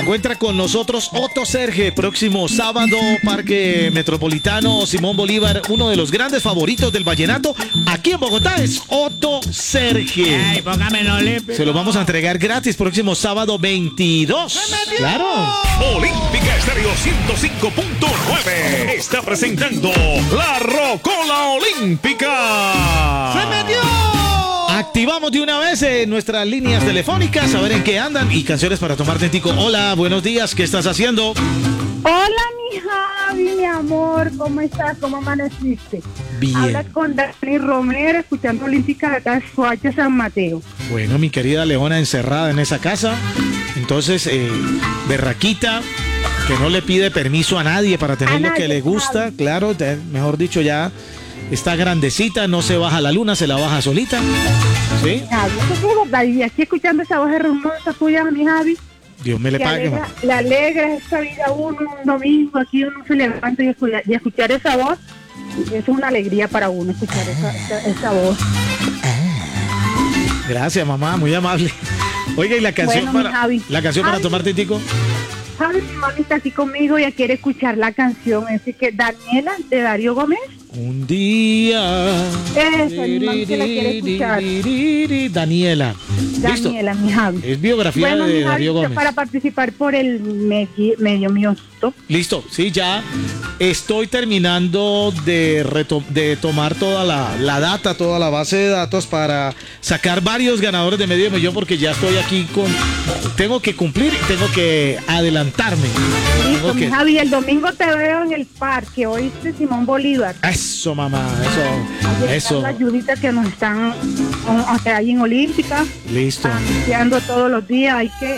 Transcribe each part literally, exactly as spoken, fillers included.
encuentra con nosotros Otto Serge, próximo sábado, Parque Metropolitano Simón Bolívar, uno de los grandes favoritos del vallenato. Aquí en Bogotá es Otto Serge. Ay, póngame en Olímpica. Se lo vamos a entregar gratis próximo sábado veintidós. Claro. Olímpica Estéreo ciento cinco punto nueve está presentando La Rocola Olímpica. ¡Se metió! Activamos de una vez eh, nuestras líneas telefónicas, a ver en qué andan, y canciones para tomar tintico. Hola, buenos días, ¿qué estás haciendo? Hola, mi Javi, mi amor, ¿cómo estás? ¿Cómo amaneciste? Bien. Hablas con Dani Romero, escuchando Olímpica de acá de Soacha, San Mateo. Bueno, mi querida Leona encerrada en esa casa, entonces, eh, berraquita, que no le pide permiso a nadie para tener A lo nadie, que le gusta, Javi. claro, te- mejor dicho, ya está grandecita, no se baja la luna, se la baja solita, ¿sí? Javi, eso es verdad, y aquí escuchando esa voz hermosa tuya, mi Javi, Dios me le que pague. alegra, le alegra esta vida a uno un domingo, aquí uno se levanta y escuchar, y escuchar esa voz, es una alegría para uno escuchar esa, esa, esa voz. Gracias, mamá, muy amable. Oiga, ¿y la canción Bueno, mi para Javi. la canción para Ay. tomar tintico? Javi, mi mami está aquí conmigo y ella quiere escuchar la canción, así que Daniela, de Darío Gómez. Un día. Eso, mi mami se la quiere escuchar. Daniela. ¿Listo? Daniela, mi Javi. Es biografía Bueno, de mi Darío Javi, Gómez. para participar por el medio, medio miosto. Listo, sí, ya estoy terminando de, reto- de tomar toda la, la data, toda la base de datos para sacar varios ganadores de medio millón, porque ya estoy aquí con... Tengo que cumplir, tengo que adelantarme. Listo, Tengo mi que- Javi, el domingo te veo en el parque, oíste, Simón Bolívar. Eso, mamá, eso, Ahí eso. están las ayuditas que nos están o sea, ahí en Olímpica, Listo. anunciando todos los días, hay que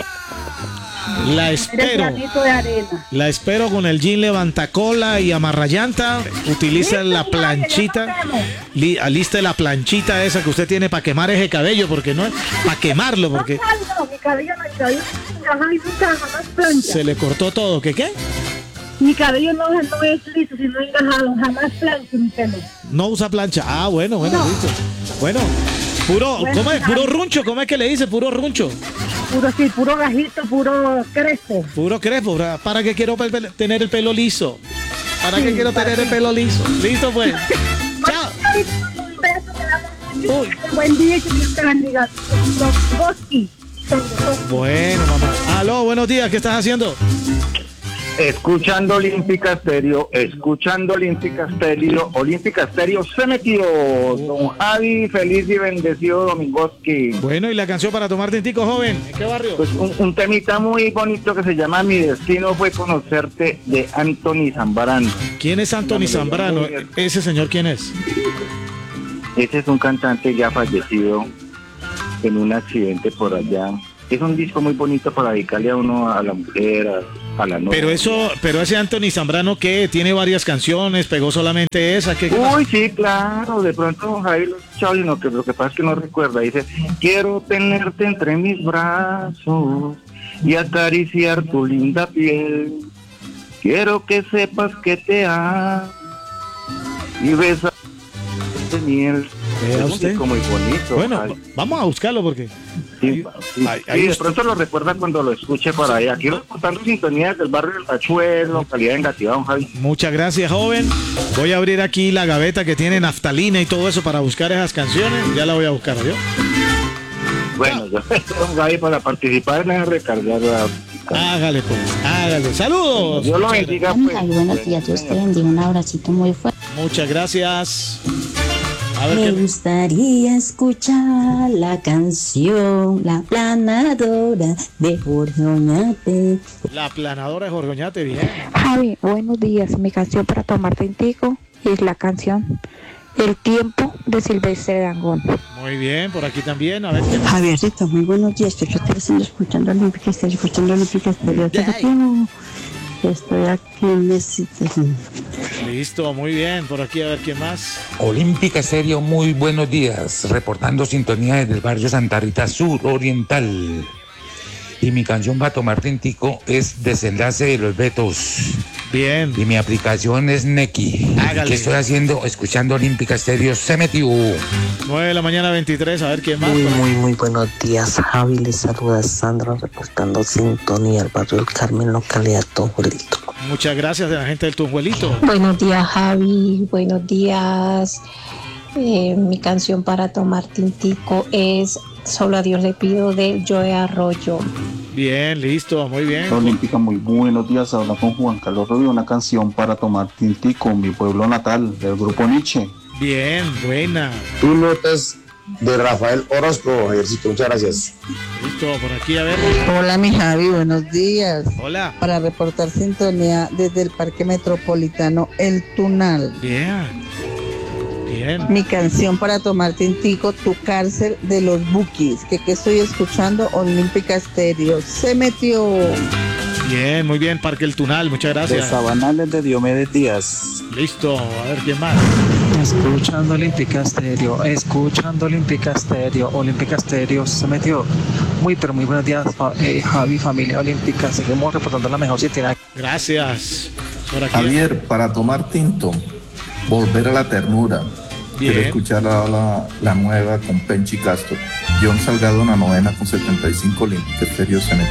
La poner el espero. granito de arena. La espero con el jean levantacola y amarrallanta. Utiliza Listo, la mi Javi, planchita. ya nos vemos. Li- aliste la planchita esa que usted tiene para quemar ese cabello, porque no es para quemarlo, porque No, Javi, no, mi cabello no, mi cabello Javi, nunca jamás plancha. se le cortó todo. ¿Qué qué? Mi cabello no, no es liso, sino engajado, jamás plancho mi pelo. No usa plancha. Ah, bueno, bueno, No. listo. Bueno, puro, Bueno, ¿cómo es? Javi. Puro runcho, ¿cómo es que le dice? Puro runcho. Puro, sí, puro gajito, puro crespo. Puro crepo. ¿Verdad? ¿Para qué quiero pe- pe- tener el pelo liso? ¿Para qué Sí, quiero ¿para tener el qué? pelo liso? Listo, pues. Chao. Un beso, te damos mucho. Uy. Buen día y que Dios te bendiga. Los Bosky. Bueno, mamá. Aló, buenos días, ¿qué estás haciendo? Escuchando Olímpica Estéreo, escuchando Olímpica Estéreo, Olímpica Estéreo se metió. Don Javi, feliz y bendecido Domingoski. Bueno, ¿y la canción para tomar tintico, joven? ¿En qué barrio? Pues un, un temita muy bonito que se llama Mi destino fue conocerte, de Anthony Zambrano. ¿Quién es Anthony Zambrano? ¿Ese señor quién es? Ese es un cantante ya fallecido en un accidente por allá. Es un disco muy bonito para dedicarle a uno, a la mujer, a, a la novia. Pero eso, pero ese Anthony Zambrano, ¿qué? Tiene varias canciones, pegó solamente esa. ¿Qué, qué pasa? Uy, sí, claro, de pronto don Javi lo escuchaba, sino que lo que pasa es que no recuerda. Dice, quiero tenerte entre mis brazos y acariciar tu linda piel. Quiero que sepas que te amo y besar de miel. Vea Es un usted. disco muy bonito. Bueno, Javi. vamos a buscarlo porque... Sí, sí, ahí- sí, ahí de está. pronto lo recuerda cuando lo escuche por ahí. Aquí reportando sintonías del barrio del Tachuelo, localidad de Engativá, don Javi. Muchas gracias, joven. Voy a abrir aquí la gaveta que tiene naftalina y todo eso para buscar esas canciones. Ya la voy a buscar, ¿yo? Bueno, yo don Javi para participar en recargar la... Hágale, pues, hágale. Saludos. Dios lo Muchas bendiga, Ay, pues. buenos días, Dios te bendiga, un abracito muy fuerte. Muchas gracias. A ver Me qué... gustaría escuchar la canción La Planadora de Jorge Oñate. La planadora de Jorge Oñate, bien. Javi, buenos días. Mi canción para tomar tintico es la canción El tiempo de Silvestre Dangond. Muy bien, por aquí también. A ver qué... Javiercito, muy buenos días. Estoy haciendo escuchando Olímpica, estoy escuchando Olímpica Estéreo. Estoy aquí en Mesita. Listo, muy bien. Por aquí a ver quién más. Olímpica Estéreo, muy buenos días, reportando sintonía desde el barrio Santa Rita Sur Oriental. Y mi canción para tomar tintico es Desenlace de los Betos. Bien. Y mi aplicación es Neki. Hágale. ¿Qué estoy haciendo? Escuchando Olímpica Estéreo. Se metió. nueve de la mañana, veintitrés. A ver quién más. Muy, muy, muy buenos días, Javi. Les saluda Sandra, reportando sintonía al barrio del Carmen, localidad Tonjuelito. Muchas gracias de la gente del Tunjuelito. Buenos días, Javi. Buenos días. Eh, mi canción para tomar tintico es Solo a Dios le pido, de Joe Arroyo. Bien, listo, muy bien. Olímpica, muy buenos días. Habla con Juan Carlos Rubio, una canción para tomar tintico, mi pueblo natal, del grupo Nietzsche. Bien, buena. Tú notas de Rafael Orozco, Ejercito, muchas gracias. Listo, por aquí, a ver. Hola, mi Javi, buenos días. Hola. Para reportar sintonía desde el Parque Metropolitano El Tunal. Bien. Bien. Mi canción para tomar tintico, Tu Cárcel, de los Bukis. Que, que estoy escuchando Olímpica Estéreo. Se metió. Bien, muy bien, Parque El Tunal, muchas gracias. De Sabanales, de Diomedes Díaz. Listo, a ver quién más. Escuchando Olímpica Estéreo, escuchando Olímpica Estéreo, Olímpica Estéreo se metió. Muy, pero muy buenos días, eh, Javi, familia olímpica. Seguimos reportando la mejor sintonía. Gracias. Por aquí. Javier, para tomar tinto, Volver a la Ternura. Bien. Quiero escuchar la, la, la nueva con Penchi Castro. John Salgado en la novena con setenta y cinco, Olímpica Estéreo se metió.